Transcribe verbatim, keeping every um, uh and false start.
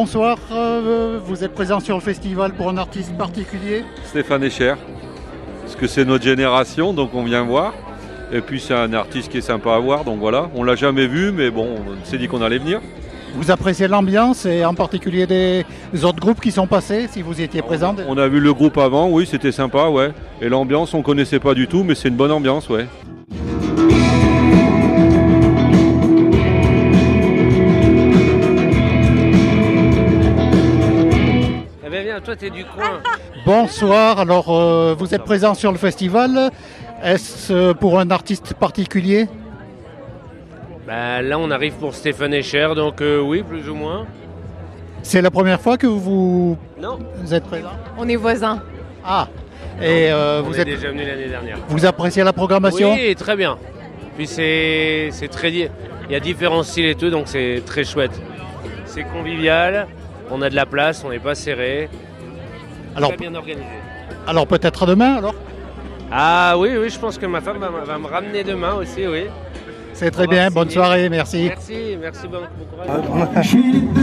bonsoir. Euh, vous êtes présent sur le festival pour un artiste particulier? Stéphane Escher, parce que c'est notre génération, donc on vient voir. Et puis c'est un artiste qui est sympa à voir, donc voilà. On l'a jamais vu, mais bon, on s'est dit qu'on allait venir. Vous appréciez l'ambiance et en particulier des autres groupes qui sont passés, si vous étiez présent? On a vu le groupe avant, oui, c'était sympa, ouais. Et l'ambiance, on connaissait pas du tout, mais c'est une bonne ambiance, ouais. Eh bien, viens, toi, t'es du coin. Bonsoir, alors euh, vous êtes présent sur le festival. Est-ce euh, pour un artiste particulier? Bah, là, on arrive pour Stéphane Escher, donc euh, oui, plus ou moins. C'est la première fois que vous, Non, vous êtes présent? On est voisins. Ah, et euh, on vous, est êtes, déjà venu l'année dernière. vous appréciez la programmation? Oui, très bien. Puis c'est, c'est très, di- il y a différents styles et tout, donc c'est très chouette. C'est convivial, on a de la place, on n'est pas serré. Alors, Très bien organisé. alors peut-être à demain alors? Ah oui, oui, je pense que ma femme va, va me ramener demain aussi, oui. C'est très On va bien, signer. bonne soirée, merci. Merci, merci, bon, bon courage.